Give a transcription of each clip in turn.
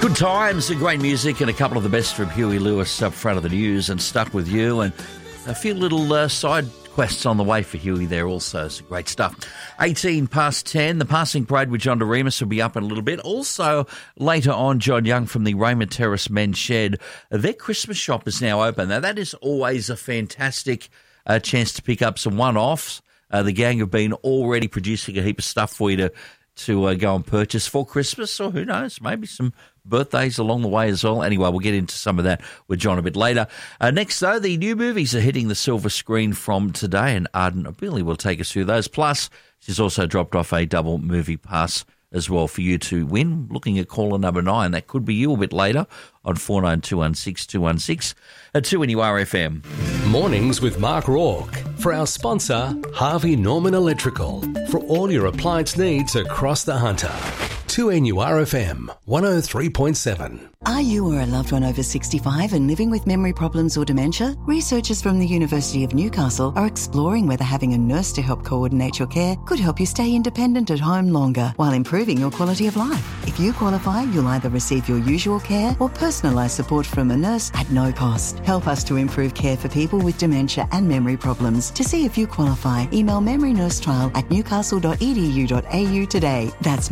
Good times and great music and a couple of the best from Huey Lewis up front of the news and Stuck With You, and a few little side quests on the way for Huey there also. Some great stuff. 18 past 10, the passing parade with John DeRemus will be up in a little bit. Also, later on, John Young from the Raymond Terrace Men's Shed. Their Christmas shop is now open. Now, that is always a fantastic chance to pick up some one-offs. The gang have been already producing a heap of stuff for you to go and purchase for Christmas, or who knows, maybe some birthdays along the way as well. Anyway, we'll get into some of that with John a bit later. Next, though, the new movies are hitting the silver screen from today, and Arden Billy will take us through those. Plus, she's also dropped off a double movie pass as well for you to win. Looking at caller number 9, that could be you a bit later on 49216216 at 2NURFM. Mornings with Mark Rourke. For our sponsor, Harvey Norman Electrical. For all your appliance needs across the Hunter. 2NURFM 103.7. Are you or a loved one over 65 and living with memory problems or dementia? Researchers from the University of Newcastle are exploring whether having a nurse to help coordinate your care could help you stay independent at home longer while improving your quality of life. If you qualify, you'll either receive your usual care or personalised support from a nurse at no cost. Help us to improve care for people with dementia and memory problems. To see if you qualify, email memorynursetrial@newcastle.edu.au today. That's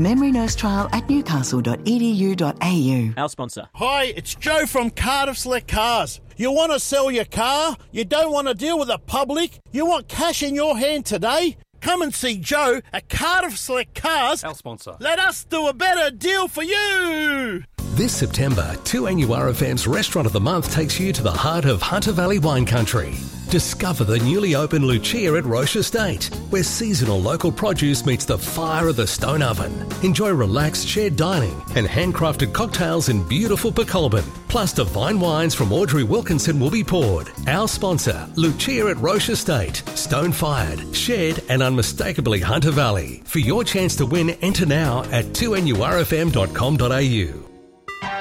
memorynursetrial@newcastle.edu.au. Our sponsor. Hi, it's Joe from Cardiff Select Cars. You want to sell your car? You don't want to deal with the public? You want cash in your hand today? Come and see Joe at Cardiff Select Cars. Our sponsor. Let us do a better deal for you. This September, 2NURFM's Restaurant of the Month takes you to the heart of Hunter Valley wine country. Discover the newly opened Lucia at Roche Estate, where seasonal local produce meets the fire of the stone oven. Enjoy relaxed shared dining and handcrafted cocktails in beautiful Pecolbin. Plus divine wines from Audrey Wilkinson will be poured. Our sponsor, Lucia at Roche Estate. Stone-fired, shared and unmistakably Hunter Valley. For your chance to win, enter now at 2NURFM.com.au.